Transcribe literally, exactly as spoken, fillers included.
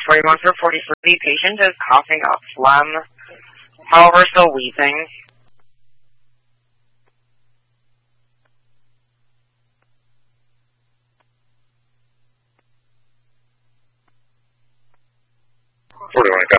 forty-one for forty-three. Patient is coughing up phlegm, however still wheezing. forty-one,